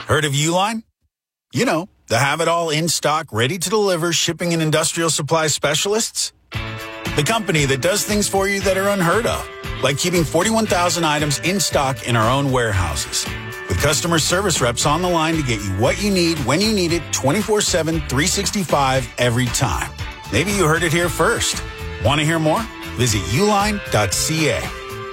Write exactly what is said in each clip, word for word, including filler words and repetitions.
Heard of Uline? You know, the have-it-all in-stock, ready-to-deliver shipping and industrial supply specialists. The company that does things for you that are unheard of, like keeping forty-one thousand items in stock in our own warehouses. With customer service reps on the line to get you what you need, when you need it, twenty-four seven, three sixty-five, every time. Maybe you heard it here first. Want to hear more? Visit uline dot c a.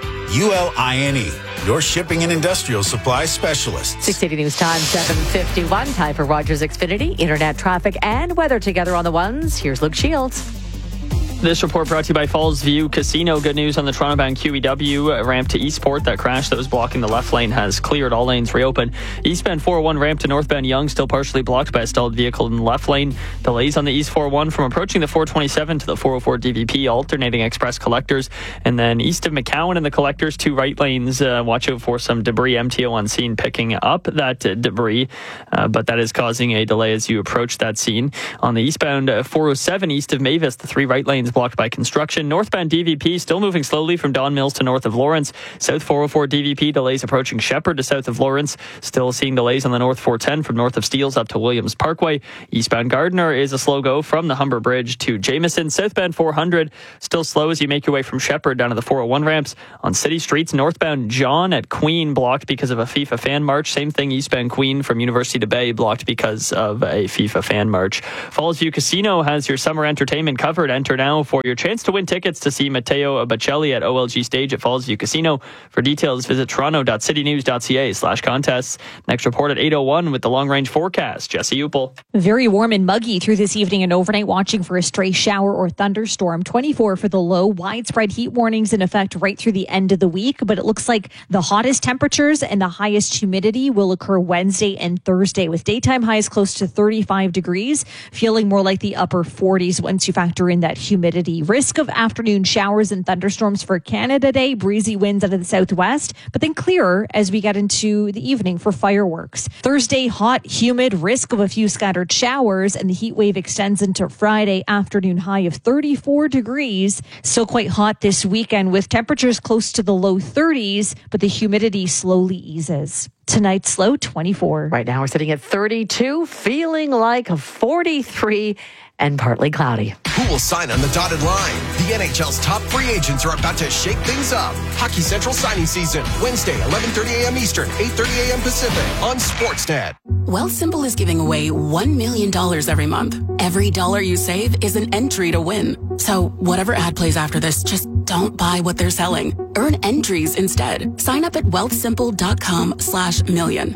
U L I N E, your shipping and industrial supply specialists. six eighty News Time, seven fifty-one. Time for Rogers Xfinity, internet traffic and weather together on the ones. Here's Luke Shields. This report brought to you by Falls View Casino. Good news on the Toronto-bound Q E W ramp to Eastport. That crash that was blocking the left lane has cleared. All lanes reopened. Eastbound four oh one ramp to northbound Yonge still partially blocked by a stalled vehicle in the left lane. Delays on the East four oh one from approaching the four twenty-seven to the four oh four D V P, alternating express collectors. And then east of McCowan and the collectors, two right lanes. Uh, watch out for some debris. M T O on scene picking up that uh, debris, uh, but that is causing a delay as you approach that scene. On the eastbound uh, four oh seven east of Mavis, the three right lanes blocked by construction. Northbound D V P still moving slowly from Don Mills to north of Lawrence. South four oh four D V P delays approaching Shepherd to south of Lawrence. Still seeing delays on the North four ten from north of Steeles up to Williams Parkway. Eastbound Gardiner is a slow go from the Humber Bridge to Jameson. Southbound four hundred still slow as you make your way from Shepherd down to the four oh one ramps. On city streets, northbound John at Queen blocked because of a FIFA fan march. Same thing eastbound Queen from University to Bay blocked because of a FIFA fan march. Falls View Casino has your summer entertainment covered. Enter now for your chance to win tickets to see Matteo Bocelli at O L G Stage at Falls View Casino. For details, visit toronto dot city news dot c a slash contests. Next report at eight oh one with the long-range forecast. Jesse Upel. Very warm and muggy through this evening and overnight, watching for a stray shower or thunderstorm. twenty-four for the low. Widespread heat warnings in effect right through the end of the week, but it looks like the hottest temperatures and the highest humidity will occur Wednesday and Thursday, with daytime highs close to thirty-five degrees, feeling more like the upper forties once you factor in that humidity. Risk of afternoon showers and thunderstorms for Canada Day. Breezy winds out of the southwest, but then clearer as we get into the evening for fireworks. Thursday, hot, humid, risk of a few scattered showers, and the heat wave extends into Friday. Afternoon high of thirty-four degrees. Still quite hot this weekend with temperatures close to the low thirties, but the humidity slowly eases. Tonight's low, twenty-four. Right now we're sitting at thirty-two, feeling like forty-three and partly cloudy. Who will sign on the dotted line? The N H L's top free agents are about to shake things up. Hockey Central signing season, Wednesday, eleven thirty a.m. Eastern, eight thirty a.m. Pacific on Sportsnet. Wealthsimple is giving away one million dollars every month. Every dollar you save is an entry to win. So whatever ad plays after this, just don't buy what they're selling. Earn entries instead. Sign up at wealthsimple.com slash million.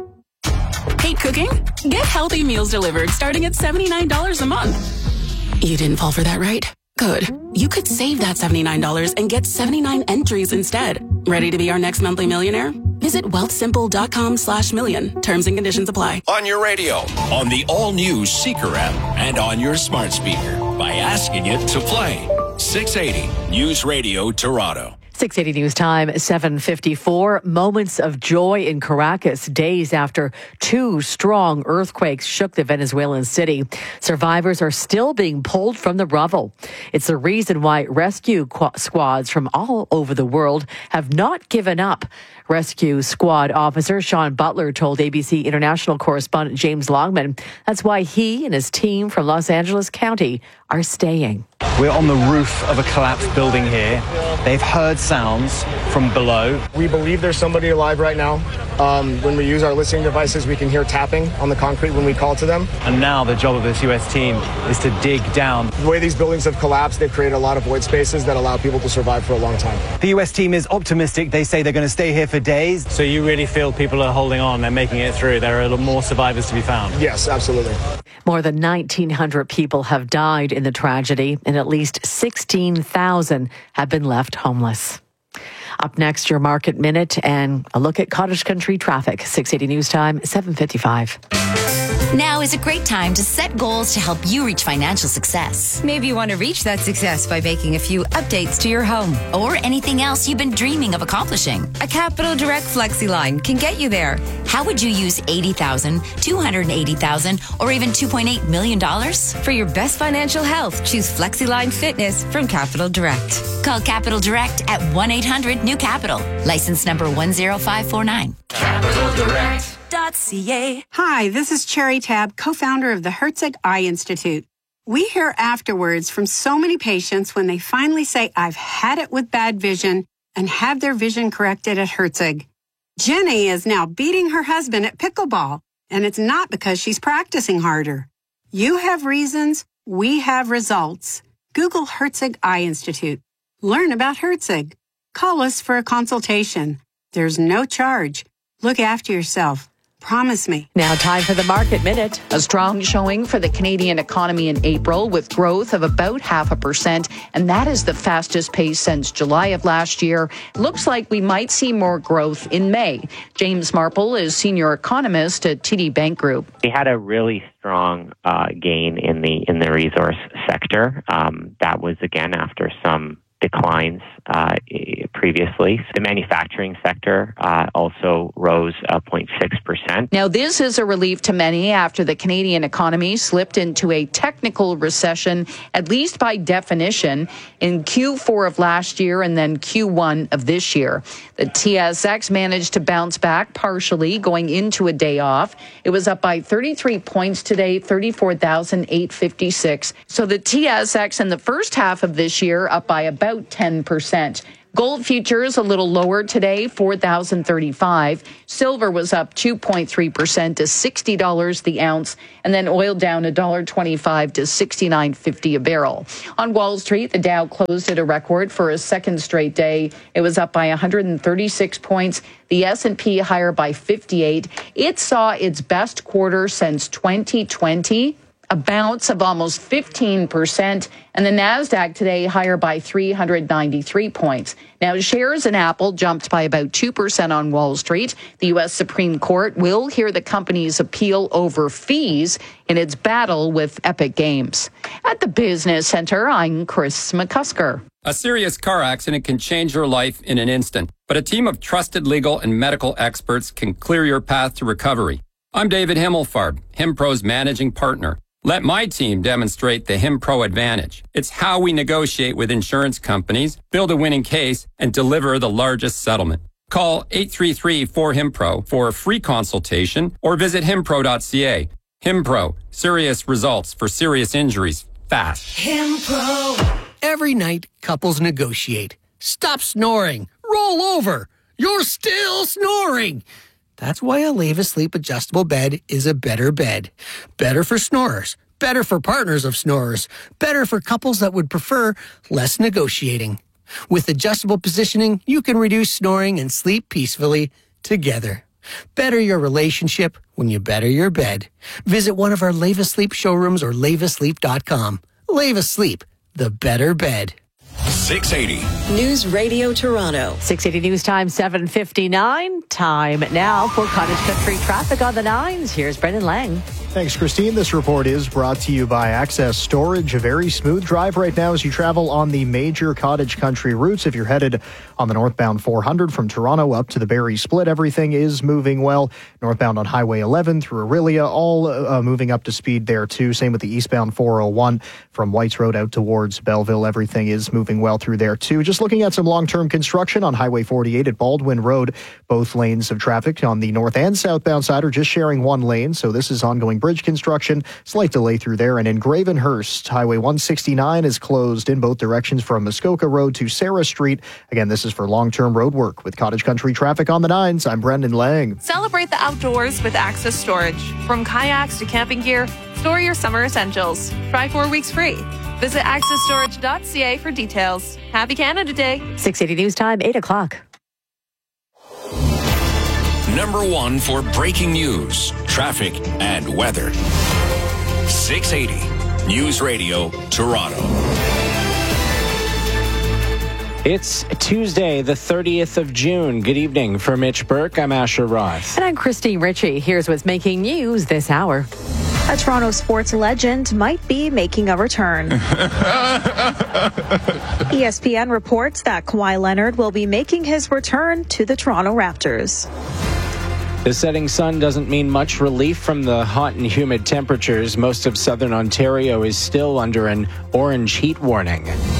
Hate cooking? Get healthy meals delivered starting at seventy-nine dollars a month. You didn't fall for that, right? Good. You could save that seventy-nine dollars and get seventy-nine entries instead. Ready to be our next monthly millionaire? Visit wealthsimple.com slash million. Terms and conditions apply. On your radio, on the all-new Seeker app, and on your smart speaker by asking it to play. six eighty News Radio Toronto. six eighty News Time, seven fifty-four. Moments of joy in Caracas, days after two strong earthquakes shook the Venezuelan city. Survivors are still being pulled from the rubble. It's the reason why rescue qu- squads from all over the world have not given up. Rescue squad officer Sean Butler told A B C international correspondent James Longman that's why he and his team from Los Angeles County are staying. We're on the roof of a collapsed building here. They've heard sounds from below. We believe there's somebody alive right now. Um, when we use our listening devices, we can hear tapping on the concrete when we call to them. And now the job of this U S team is to dig down. The way these buildings have collapsed, they've created a lot of void spaces that allow people to survive for a long time. The U S team is optimistic. They say they're going to stay here for days. So you really feel people are holding on, they're making it through. There are more survivors to be found. Yes, absolutely. More than nineteen hundred people have died in the tragedy, and at least sixteen thousand have been left homeless. Up next, your Market Minute and a look at cottage country traffic. six eighty News Time, seven fifty-five. Now is a great time to set goals to help you reach financial success. Maybe you want to reach that success by making a few updates to your home. Or anything else you've been dreaming of accomplishing. A Capital Direct FlexiLine can get you there. How would you use eighty thousand dollars, two hundred eighty thousand dollars, or even two point eight million dollars? For your best financial health, choose FlexiLine Fitness from Capital Direct. Call Capital Direct at one eight hundred new capital. License number one zero five four nine. Capital Direct. dot c a. Hi, this is Cherry Tab, co-founder of the Herzig Eye Institute. We hear afterwards from so many patients when they finally say, I've had it with bad vision, and have their vision corrected at Herzig. Jenny is now beating her husband at pickleball, and it's not because she's practicing harder. You have reasons, we have results. Google Herzig Eye Institute. Learn about Herzig. Call us for a consultation. There's no charge. Look after yourself. Promise me. Now time for the Market Minute. A strong showing for the Canadian economy in April with growth of about half a percent, and that is the fastest pace since July of last year. Looks like we might see more growth in May. James Marple is senior economist at T D Bank Group. We had a really strong uh, gain in the in the resource sector. Um, that was again after some declines uh, previously. The manufacturing sector uh, also rose uh, zero point six percent. Now, this is a relief to many after the Canadian economy slipped into a technical recession, at least by definition, in Q four of last year and then Q one of this year. The T S X managed to bounce back partially going into a day off. It was up by thirty-three points today, thirty-four thousand eight hundred fifty-six. So the T S X in the first half of this year up by about ten percent. Gold futures a little lower today, four thousand thirty-five. Silver was up two point three percent to sixty dollars the ounce, and then oil down one dollar twenty-five to sixty-nine fifty a barrel. On Wall Street, the Dow closed at a record for a second straight day. It was up by one hundred thirty-six points. The S and P higher by fifty-eight. It saw its best quarter since twenty twenty. A bounce of almost fifteen percent, and the NASDAQ today higher by three hundred ninety-three points. Now, shares in Apple jumped by about two percent on Wall Street. The U S Supreme Court will hear the company's appeal over fees in its battle with Epic Games. At the Business Center, I'm Chris McCusker. A serious car accident can change your life in an instant, but a team of trusted legal and medical experts can clear your path to recovery. I'm David Himmelfarb, HimPro's managing partner. Let my team demonstrate the HimPro advantage. It's how we negotiate with insurance companies, build a winning case, and deliver the largest settlement. Call eight three three, four, HIMPRO for a free consultation or visit himpro dot c a. HimPro, serious results for serious injuries, fast. HimPro. Every night, couples negotiate. Stop snoring. Roll over. You're still snoring. That's why a Leva Sleep adjustable bed is a better bed. Better for snorers. Better for partners of snorers. Better for couples that would prefer less negotiating. With adjustable positioning, you can reduce snoring and sleep peacefully together. Better your relationship when you better your bed. Visit one of our Leva Sleep showrooms or leva sleep dot com. Leva Sleep, the better bed. six eighty. News Radio Toronto. six eighty News Time, seven fifty-nine. Time now for Cottage Country traffic on the nines. Here's Brendan Lang. Thanks, Christine. This report is brought to you by Access Storage. A very smooth drive right now as you travel on the major Cottage Country routes. If you're headed on the northbound four hundred from Toronto up to the Barrie Split, everything is moving well. Northbound on Highway eleven through Aurelia, all uh, moving up to speed there too. Same with the eastbound four oh one from Whites Road out towards Belleville. Everything is moving well through there too. Just looking at some long-term construction on Highway forty-eight at Baldwin Road. Both lanes of traffic on the north and southbound side are just sharing one lane, so this is ongoing bridge construction. Slight delay through there. And in Gravenhurst, Highway one sixty-nine is closed in both directions from Muskoka Road to Sarah Street. Again, this is for long-term road work. With Cottage Country traffic on the nines, I'm Brendan Lang. Celebrate the outdoors with Access Storage. From kayaks to camping gear, store your summer essentials. Try four weeks free. Visit access storage dot c a for details. Happy Canada Day. six eighty News Time, eight o'clock. Number one for breaking news, traffic, and weather. six eighty News Radio Toronto. It's Tuesday, the thirtieth of June. Good evening. For Mitch Burke, I'm Asher Roth. And I'm Christine Ritchie. Here's what's making news this hour. A Toronto sports legend might be making a return. E S P N reports that Kawhi Leonard will be making his return to the Toronto Raptors. The setting sun doesn't mean much relief from the hot and humid temperatures. Most of southern Ontario is still under an orange heat warning.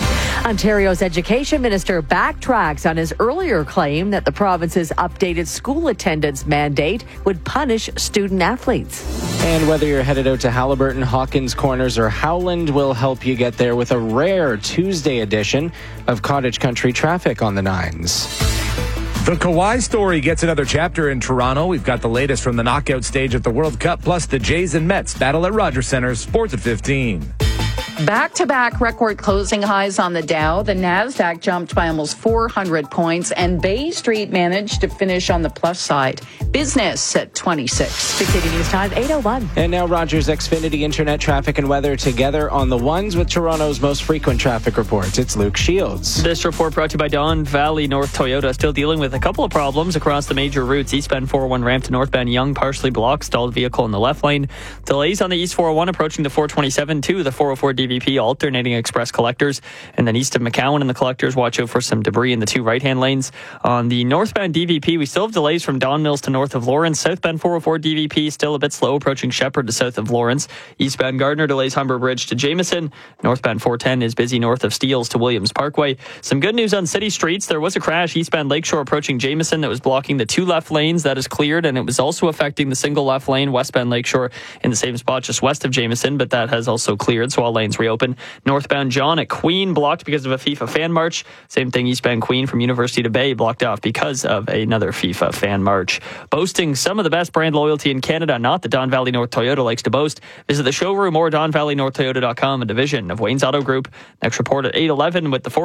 Ontario's education minister backtracks on his earlier claim that the province's updated school attendance mandate would punish student athletes. And whether you're headed out to Haliburton, Hawkins Corners, or Howland, will help you get there with a rare Tuesday edition of Cottage Country Traffic on the Nines. The Kawhi story gets another chapter in Toronto. We've got the latest from the knockout stage at the World Cup, plus the Jays and Mets battle at Rogers Centre. Sports at fifteen. Back-to-back record closing highs on the Dow. The Nasdaq jumped by almost four hundred points, and Bay Street managed to finish on the plus side. Business at twenty-six. six eighty News Time, eight oh one. And now Rogers Xfinity Internet traffic and weather together on the ones with Toronto's most frequent traffic reports. It's Luke Shields. This report brought to you by Don Valley North Toyota. Still dealing with a couple of problems across the major routes. Eastbound four oh one ramp to northbound Yonge partially blocked. Stalled vehicle in the left lane. Delays on the East four oh one approaching the four twenty-seven to the four oh four D V P, alternating express collectors. And then east of McCowan and the collectors, watch out for some debris in the two right-hand lanes. On the northbound D V P, we still have delays from Don Mills to north of Lawrence. Southbound four oh four D V P still a bit slow approaching Shepherd to south of Lawrence. Eastbound Gardner delays Humber Bridge to Jameson. Northbound four ten is busy north of Steeles to Williams Parkway. Some good news on city streets. There was a crash eastbound Lakeshore approaching Jameson that was blocking the two left lanes. That is cleared, and it was also affecting the single left lane westbound Lakeshore in the same spot just west of Jameson, but that has also cleared, so all lanes reopen. Northbound John at Queen blocked because of a FIFA fan march. Same thing eastbound Queen from University to Bay blocked off because of another FIFA fan march. Boasting some of the best brand loyalty in Canada, not that Don Valley North Toyota likes to boast. Visit the showroom or don valley north toyota dot com, a division of Wayne's Auto Group. Next report at eight eleven with the